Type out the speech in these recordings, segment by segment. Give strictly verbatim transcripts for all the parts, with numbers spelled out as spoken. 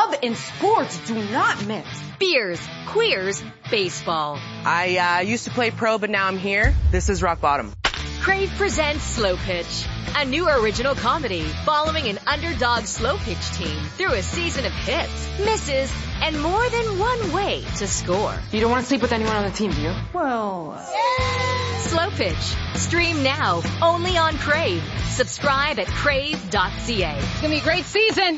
love and sports do not mix. Beers, queers, baseball. I uh, used to play pro, but now I'm here. This is rock bottom. Crave presents Slow Pitch, a new original comedy following an underdog slow pitch team through a season of hits, misses, and more than one way to score. You don't want to sleep with anyone on the team, do you? Well... Slow Pitch. Stream now, only on Crave. Subscribe at crave dot c a. It's gonna be a great season.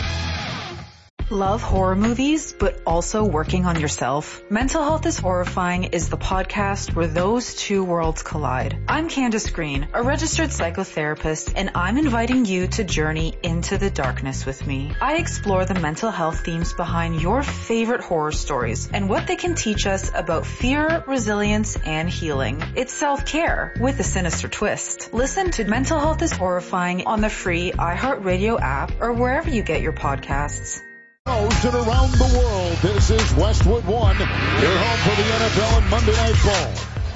Love horror movies, but also working on yourself? Mental Health is Horrifying is the podcast where those two worlds collide. I'm Candace Green, a registered psychotherapist, and I'm inviting you to journey into the darkness with me. I explore the mental health themes behind your favorite horror stories and what they can teach us about fear, resilience, and healing. It's self-care with a sinister twist. Listen to Mental Health is Horrifying on the free iHeartRadio app or wherever you get your podcasts. And around the world, this is Westwood One, your home for the N F L and Monday Night Ball.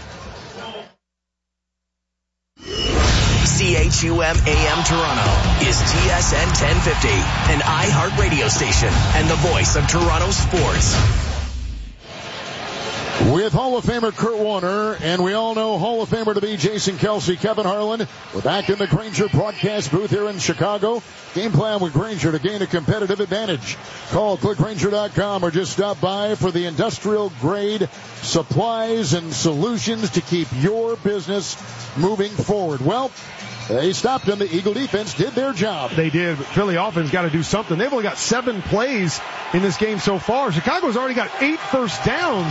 C H U M A M Toronto is T S N ten fifty, an iHeart radio station and the voice of Toronto sports. With Hall of Famer Kurt Warner, and we all know Hall of Famer to be Jason Kelce, Kevin Harlan. We're back in the Grainger broadcast booth here in Chicago. Game plan with Grainger to gain a competitive advantage. Call click grainger dot com or just stop by for the industrial grade supplies and solutions to keep your business moving forward. Well, they stopped them. The Eagle defense did their job. They did. Philly offense got to do something. They've only got seven plays in this game so far. Chicago's already got eight first downs.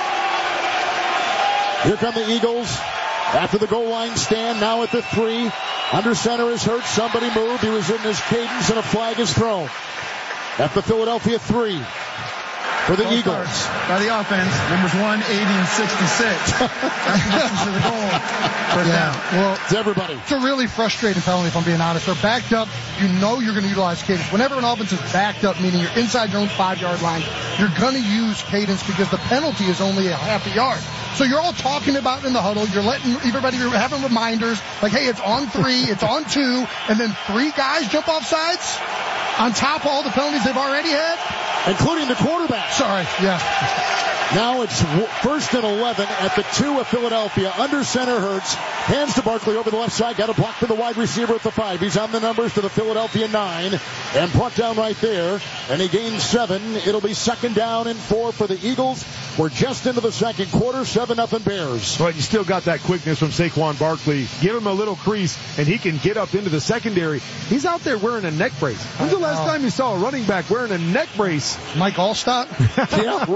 Here come the Eagles after the goal line stand, now at the three. Under center is hurt. Somebody moved. He was in his cadence, and a flag is thrown. At the Philadelphia three for the Goal Eagles. By the offense, numbers one, eighty, and sixty-six. That's to the goal. First yeah, down. well, It's everybody. It's a really frustrating penalty, if I'm being honest. They're backed up. You know you're going to utilize cadence. Whenever an offense is backed up, meaning you're inside your own five-yard line, you're going to use cadence because the penalty is only a half a yard. So you're all talking about it in the huddle. You're letting everybody, you're having reminders like, hey, it's on three, it's on two, and then three guys jump off sides on top of all the penalties they've already had. Including the quarterback. Sorry, yeah. Now it's first and eleven at the two of Philadelphia. Under center Hurts. Hands to Barkley over the left side. Got a block for the wide receiver at the five. He's on the numbers to the Philadelphia nine. And brought down right there. And he gains seven. It'll be second down and four for the Eagles. We're just into the second quarter. seven nothing Bears. But you still got that quickness from Saquon Barkley. Give him a little crease, and he can get up into the secondary. He's out there wearing a neck brace. When's the last time you saw a running back wearing a neck brace? Mike Allstott? Yeah,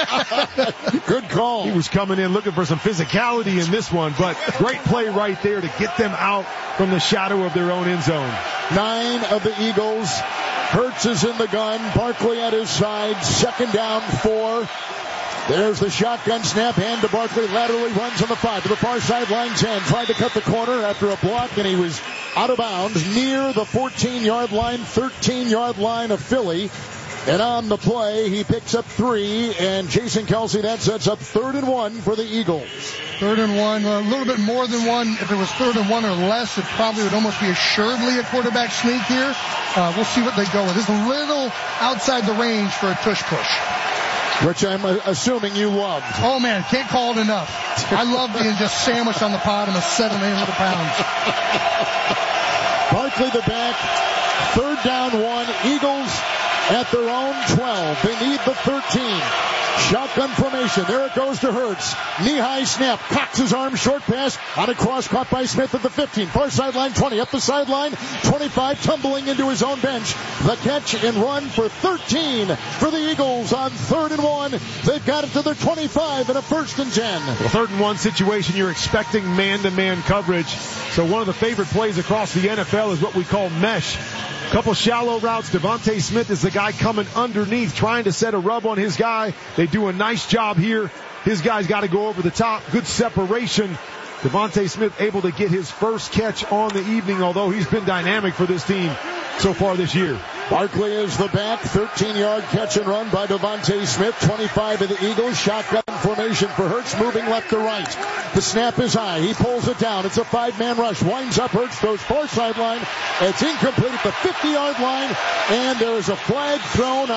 right. Good call. He was coming in looking for some physicality in this one, but great play right there to get them out from the shadow of their own end zone. Nine of the Eagles. Hurts is in the gun. Barkley at his side. Second down, four. There's the shotgun snap. Hand to Barkley. Laterally runs on the five to the far sideline. ten. Tried to cut the corner after a block, and he was out of bounds near the fourteen-yard line, thirteen-yard line of Philly. And on the play, he picks up three, and Jason Kelce, that sets up third and one for the Eagles. Third and one, a little bit more than one. If it was third and one or less, it probably would almost be assuredly a quarterback sneak here. Uh, we'll see what they go with. It's a little outside the range for a tush push. Which I'm assuming you loved. Oh, man, can't call it enough. I love being just sandwiched on the bottom of seven, eight hundred pounds. Barkley the back. Third down one. Eagles at their own twelve. They need the thirteen. Shotgun formation. There it goes to Hurts. Knee-high snap. Cocks his arm. Short pass. On a cross caught by Smith at the fifteen. Far sideline twenty. Up the sideline. twenty-five. Tumbling into his own bench. The catch and run for thirteen for the Eagles on third and one. They've got it to their twenty-five and a first and ten. Well, third and one situation, you're expecting man-to-man coverage. So one of the favorite plays across the N F L is what we call mesh. Couple shallow routes. Devontae Smith is the guy coming underneath, trying to set a rub on his guy. They do a nice job here. His guy's got to go over the top. Good separation. Devontae Smith able to get his first catch on the evening, although he's been dynamic for this team so far this year. Barkley is the back. thirteen-yard catch and run by Devontae Smith. twenty-five of the Eagles. Shotgun formation for Hurts, moving left to right. The snap is high. He pulls it down. It's a five-man rush. Winds up. Hurts goes far sideline. It's incomplete at the fifty-yard line, and there is a flag thrown